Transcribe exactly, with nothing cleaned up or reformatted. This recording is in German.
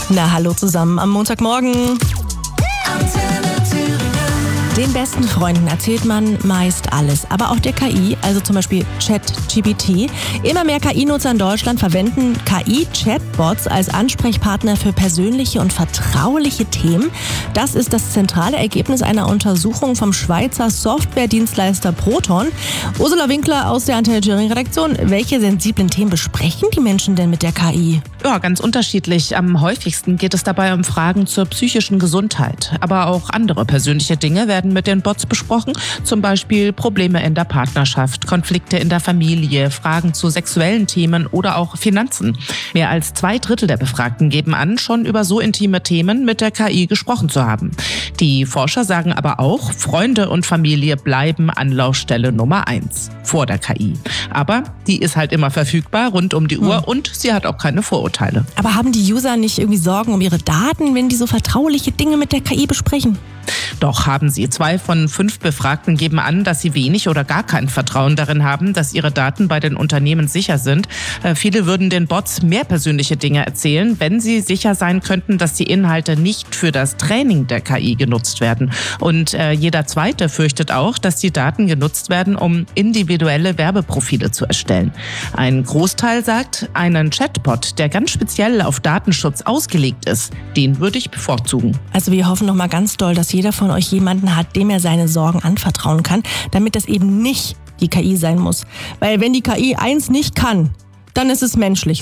Na, hallo zusammen am Montagmorgen. Den besten Freunden erzählt man meist alles, aber auch der K I, also zum Beispiel ChatGPT. Immer mehr K I-Nutzer in Deutschland verwenden K I-Chatbots als Ansprechpartner für persönliche und vertrauliche Themen. Das ist das zentrale Ergebnis einer Untersuchung vom Schweizer Softwaredienstleister Proton. Ursula Winkler aus der Antenne Thüringen-Redaktion. Welche sensiblen Themen besprechen die Menschen denn mit der K I? Ja, ganz unterschiedlich. Am häufigsten geht es dabei um Fragen zur psychischen Gesundheit. Aber auch andere persönliche Dinge werden mit den Bots besprochen. Zum Beispiel Probleme in der Partnerschaft, Konflikte in der Familie, Fragen zu sexuellen Themen oder auch Finanzen. Mehr als zwei Drittel der Befragten geben an, schon über so intime Themen mit der K I gesprochen zu haben. Die Forscher sagen aber auch, Freunde und Familie bleiben Anlaufstelle Nummer eins vor der K I. Aber die ist halt immer verfügbar, rund um die Uhr hm. und sie hat auch keine Vorurteile. Aber haben die User nicht irgendwie Sorgen um ihre Daten, wenn die so vertrauliche Dinge mit der K I besprechen? Doch haben sie. Zwei von fünf Befragten geben an, dass sie wenig oder gar kein Vertrauen darin haben, dass ihre Daten bei den Unternehmen sicher sind. Äh, viele würden den Bots mehr persönliche Dinge erzählen, wenn sie sicher sein könnten, dass die Inhalte nicht für das Training der K I genutzt werden. Und äh, jeder Zweite fürchtet auch, dass die Daten genutzt werden, um individuelle Werbeprofile zu erstellen. Ein Großteil sagt, einen Chatbot, der ganz speziell auf Datenschutz ausgelegt ist, den würde ich bevorzugen. Also wir hoffen noch mal ganz doll, dass jeder von euch jemanden hat, dem er seine Sorgen anvertrauen kann, damit das eben nicht die K I sein muss. Weil wenn die K I eins nicht kann, dann ist es menschlich.